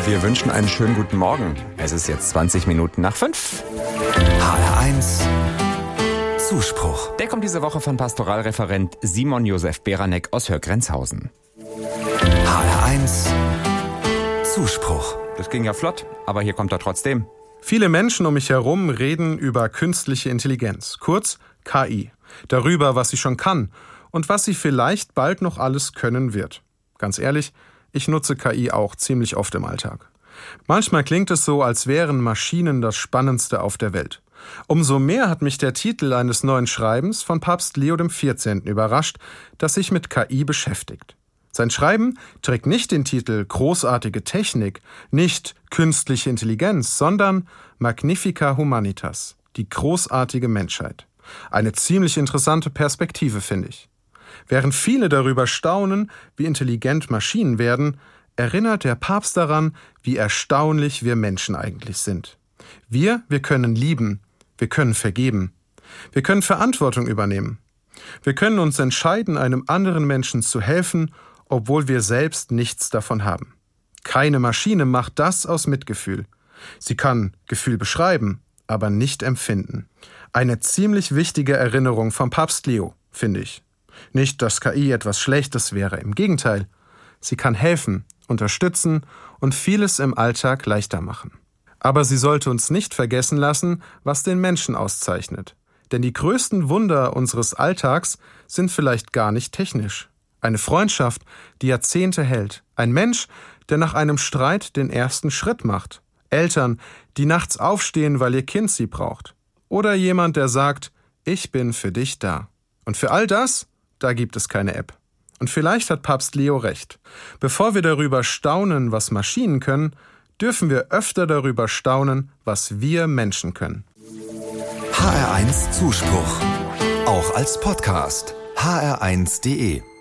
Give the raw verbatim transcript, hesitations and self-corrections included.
Wir wünschen einen schönen guten Morgen. Es ist jetzt zwanzig Minuten nach fünf. H R eins Zuspruch. Der kommt diese Woche von Pastoralreferent Simon Josef Beranek aus Hörgrenzhausen. H R eins Zuspruch. Das ging ja flott, aber hier kommt er trotzdem. Viele Menschen um mich herum reden über künstliche Intelligenz, kurz K I, darüber, was sie schon kann und was sie vielleicht bald noch alles können wird. Ganz ehrlich, ich nutze K I auch ziemlich oft im Alltag. Manchmal klingt es so, als wären Maschinen das Spannendste auf der Welt. Umso mehr hat mich der Titel eines neuen Schreibens von Papst Leo der vierzehnte. überrascht, das sich mit K I beschäftigt. Sein Schreiben trägt nicht den Titel Großartige Technik, nicht Künstliche Intelligenz, sondern Magnifica Humanitas, die großartige Menschheit. Eine ziemlich interessante Perspektive, finde ich. Während viele darüber staunen, wie intelligent Maschinen werden, erinnert der Papst daran, wie erstaunlich wir Menschen eigentlich sind. Wir, wir können lieben, wir können vergeben, wir können Verantwortung übernehmen. Wir können uns entscheiden, einem anderen Menschen zu helfen, obwohl wir selbst nichts davon haben. Keine Maschine macht das aus Mitgefühl. Sie kann Gefühl beschreiben, aber nicht empfinden. Eine ziemlich wichtige Erinnerung vom Papst Leo, finde ich. Nicht, dass K I etwas Schlechtes wäre, im Gegenteil. Sie kann helfen, unterstützen und vieles im Alltag leichter machen. Aber sie sollte uns nicht vergessen lassen, was den Menschen auszeichnet. Denn die größten Wunder unseres Alltags sind vielleicht gar nicht technisch. Eine Freundschaft, die Jahrzehnte hält. Ein Mensch, der nach einem Streit den ersten Schritt macht. Eltern, die nachts aufstehen, weil ihr Kind sie braucht. Oder jemand, der sagt, ich bin für dich da. Und für all das, da gibt es keine App. Und vielleicht hat Papst Leo recht. Bevor wir darüber staunen, was Maschinen können, dürfen wir öfter darüber staunen, was wir Menschen können. H R eins Zuspruch. Auch als Podcast. H R eins punkt de